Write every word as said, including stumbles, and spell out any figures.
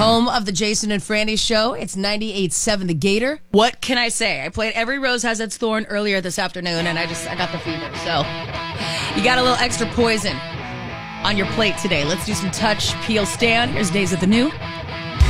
Home of the Jason and Franny Show. It's ninety-eight point seven The Gator. What can I say? I played Every Rose Has Its Thorn earlier this afternoon, and I just I got the fever. So you got a little extra poison on your plate today. Let's do some touch, peel, stand. Here's Days of the New.